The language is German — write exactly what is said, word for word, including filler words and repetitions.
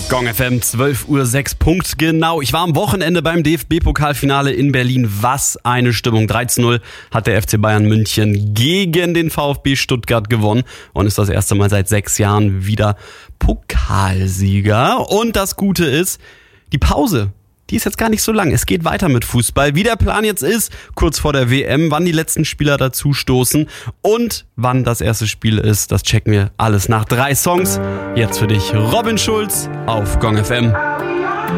Gong F M, zwölf Uhr sechs Punkt genau. Ich war am Wochenende beim D F B-Pokalfinale in Berlin. Was eine Stimmung. drei zu null hat der F C Bayern München gegen den VfB Stuttgart gewonnen und ist das erste Mal seit sechs Jahren wieder Pokalsieger. Und das Gute ist, die Pause, die ist jetzt gar nicht so lang. Es geht weiter mit Fußball. Wie der Plan jetzt ist, kurz vor der W M, wann die letzten Spieler dazu stoßen und wann das erste Spiel ist, das checken wir alles nach drei Songs. Jetzt für dich Robin Schulz auf Gong F M.